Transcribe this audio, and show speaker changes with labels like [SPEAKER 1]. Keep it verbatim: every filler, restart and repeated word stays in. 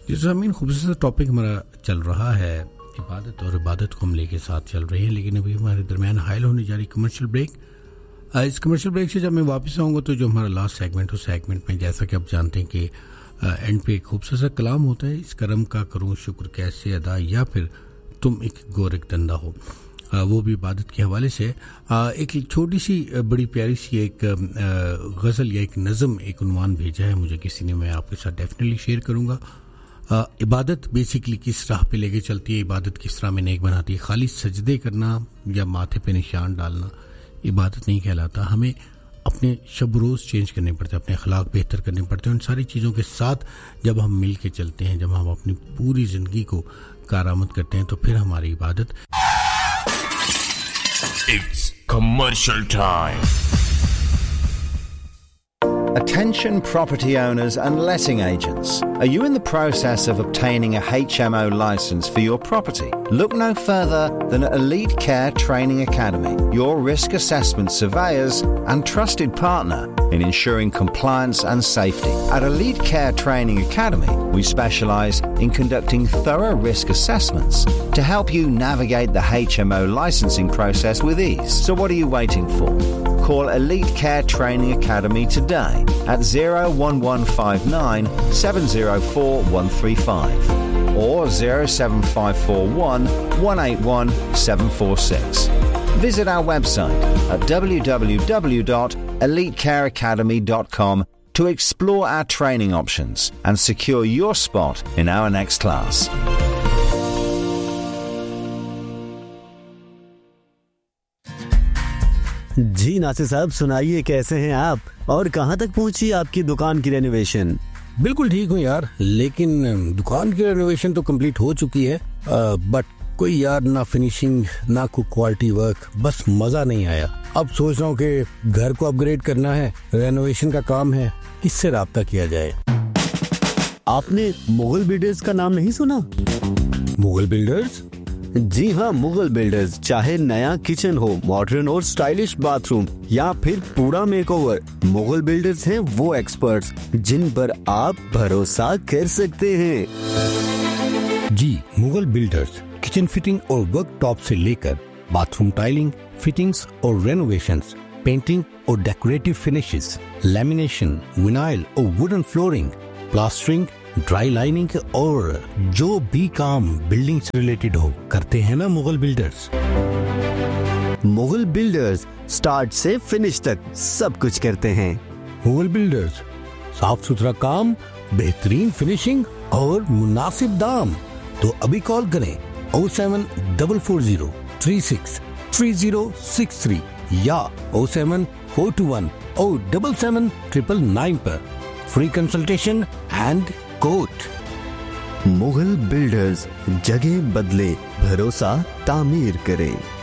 [SPEAKER 1] ज़मीन खूबसूरत टॉपिक हमारा चल रहा है इबादत, और इबादत को हम लेके साथ चल रहे हैं, लेकिन अभी हमारे दरमियान हायल होने जा रही कमर्शियल ब्रेक। इस कमर्शियल ब्रेक से जब मैं वापस आऊँगा तो जो हमारा लास्ट सेगमेंट, उस सेगमेंट में जैसा कि आप जानते हैं कि एंड पे एक खूबसूरत सा कलाम होता है, इस करम का करूँ शुक्र कैसे अदा, या फिर तुम एक गोरख धंधा हो, वो भी इबादत के हवाले से एक छोटी सी बड़ी प्यारी सी एक गज़ल या एक नज़म, एक उन्वान भेजा है मुझे किसी ने, मैं आपके साथ डेफिनेटली शेयर करूँगा। इबादत बेसिकली किस राह पे लेके चलती है, इबादत किस राह में नेक बनाती है। खाली सजदे करना या माथे पे निशान डालना इबादत नहीं कहलाता। हमें अपने शब रोज़ चेंज करने पड़ते हैं, अपने अखलाक बेहतर करने पड़ते हैं। उन सारी चीज़ों के साथ जब हम मिल के चलते हैं, जब हम अपनी पूरी ज़िंदगी को कारामद करते हैं, तो फिर हमारी इबादत।
[SPEAKER 2] It's commercial time.
[SPEAKER 3] Attention property owners and letting agents. Are you in the process of obtaining a H M O license for your property? Look no further than Elite Care Training Academy, your risk assessment surveyors and trusted partner in ensuring compliance and safety. At Elite Care Training Academy, we specialise in conducting thorough risk assessments to help you navigate the H M O licensing process with ease. So what are you waiting for? Call Elite Care Training Academy today at zero one one five nine seven zero four one three five or zero seven five four one one eight one seven four six. Visit our website at w w w dot elite care academy dot com to explore our training options and secure your spot in our next class.
[SPEAKER 4] जी नासिर साहब, सुनाइए कैसे हैं आप और कहां तक पहुंची आपकी दुकान की रेनोवेशन?
[SPEAKER 1] बिल्कुल ठीक हूँ यार, लेकिन दुकान की रेनोवेशन तो कंप्लीट हो चुकी है, बट कोई यार ना फिनिशिंग ना कोई क्वालिटी वर्क, बस मजा नहीं आया। अब सोच रहा हूँ कि घर को अपग्रेड करना है, रेनोवेशन का काम है, किससे राब्ता किया जाए।
[SPEAKER 4] आपने मुगल बिल्डर्स का नाम नहीं सुना?
[SPEAKER 1] मुगल बिल्डर्स?
[SPEAKER 4] जी हाँ, मुगल बिल्डर्स। चाहे नया किचन हो, मॉडर्न और स्टाइलिश बाथरूम या फिर पूरा मेकओवर, मुगल बिल्डर्स हैं वो एक्सपर्ट्स जिन पर आप भरोसा कर सकते हैं।
[SPEAKER 1] जी, मुगल बिल्डर्स किचन फिटिंग और वर्क टॉप से लेकर बाथरूम टाइलिंग, फिटिंग्स और रेनोवेशंस, पेंटिंग और डेकोरेटिव फिनिशेस, लैमिनेशन, विनाइल और wooden flooring, plastering, dry lining और जो भी काम बिल्डिंग से रिलेटेड हो करते हैं ना Mughal builders.
[SPEAKER 4] Mughal builders start से फिनिश तक सब कुछ करते हैं।
[SPEAKER 1] मुगल बिल्डर्स, साफ सुथरा काम, बेहतरीन फिनिशिंग और मुनासिब दाम। तो अभी कॉल करें O seven double four zero three six three zero six three या O seven four to one O double seven triple nine पर free consultation and quote.
[SPEAKER 4] Mughal builders, जगह बदले, भरोसा तामीर करें।